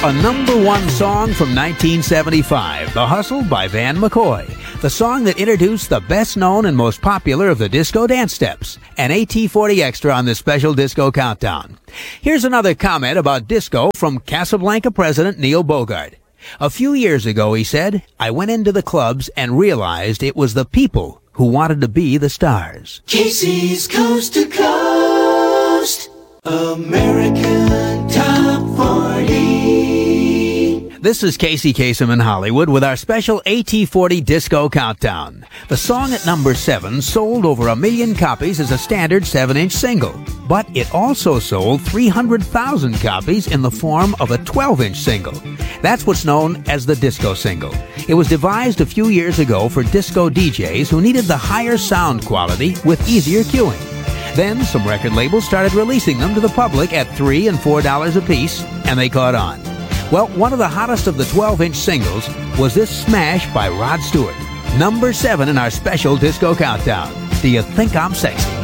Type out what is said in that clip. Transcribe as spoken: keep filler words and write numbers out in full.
A number one song from nineteen seventy-five, The Hustle by Van McCoy. The song that introduced the best known and most popular of the disco dance steps. An A T forty Extra on this special disco countdown. Here's another comment about disco from Casablanca president Neil Bogart. A few years ago, he said, I went into the clubs and realized it was the people who wanted to be the stars. Casey's Coast to Coast, American Top forty. This is Casey Kasem in Hollywood with our special A T forty Disco Countdown. The song at number seven sold over a million copies as a standard seven-inch single, but it also sold three hundred thousand copies in the form of a twelve-inch single. That's what's known as the disco single. It was devised a few years ago for disco D Js who needed the higher sound quality with easier cueing. Then some record labels started releasing them to the public at three and four dollars a piece, and they caught on. Well, one of the hottest of the twelve-inch singles was this smash by Rod Stewart. Number seven in our special disco countdown. Do you think I'm sexy?